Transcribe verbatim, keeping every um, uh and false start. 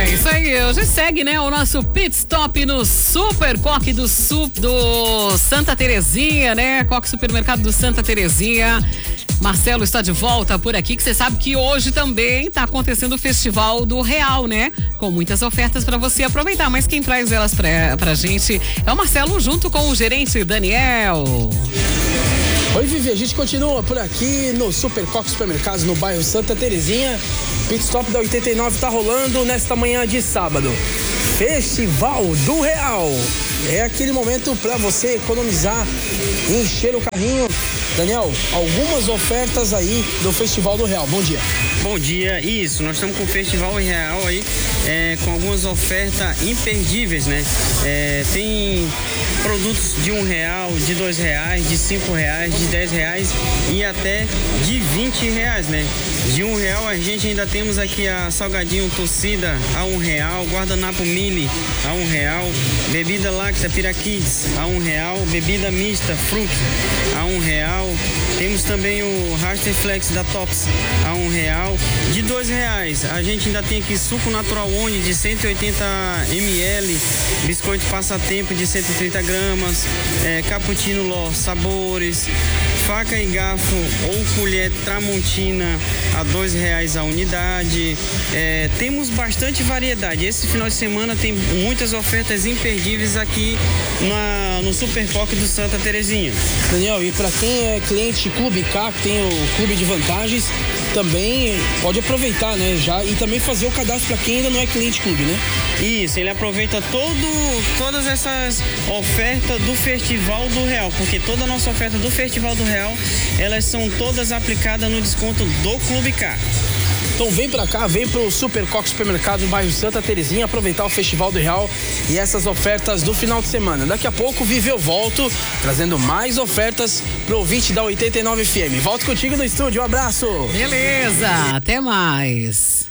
É isso aí, hoje segue, né, o nosso pit stop no Super Coque do, Su, do Santa Terezinha, né? Coque Supermercado do Santa Terezinha. Marcelo está de volta por aqui, que você sabe que hoje também está acontecendo o Festival do Real, né? Com muitas ofertas para você aproveitar, mas quem traz elas pra, pra gente é o Marcelo, junto com o gerente Daniel. Oi, Vivi, a gente continua por aqui no Super Coque Supermercados, no bairro Santa Terezinha. Pit Stop da oitenta e nove tá rolando nesta manhã de sábado. Festival do Real. É aquele momento para você economizar e encher o carrinho. Daniel, algumas ofertas aí do Festival do Real. Bom dia. Bom dia, isso, nós estamos com o Festival Real aí, é, com algumas ofertas imperdíveis, né? É, tem produtos de um real, de dois reais, de cinco reais, de dez reais e até de vinte reais, né? De um real a gente ainda temos aqui a salgadinho torcida a um real, guardanapo mili a um real, bebida láctea Piraquids a um real, bebida mista Fruc a um real, temos também o Raster Flex da Tops a um real. De dois reais, a gente ainda tem aqui suco natural Oni de cento e oitenta mililitros, biscoito passatempo de cento e trinta gramas, é, cappuccino Ló sabores, faca e garfo ou colher Tramontina a dois reais a unidade. É, temos bastante variedade. Esse final de semana tem muitas ofertas imperdíveis aqui na, no Super Coque do Santa Terezinha. Daniel, e para quem é cliente Clube K, que tem o clube de vantagens, também pode aproveitar, né? Já, e também fazer o cadastro para quem ainda não é cliente clube, né? Isso, ele aproveita todo, todas essas ofertas do Festival do Real, porque toda a nossa oferta do Festival do Real, elas são todas aplicadas no desconto do Clube K. Então vem pra cá, vem pro Super Coque Supermercado no bairro Santa Terezinha, aproveitar o Festival do Real e essas ofertas do final de semana. Daqui a pouco, Vivi, eu volto, trazendo mais ofertas pro ouvinte da oitenta e nove F M. Volto contigo no estúdio, um abraço! Beleza, até mais.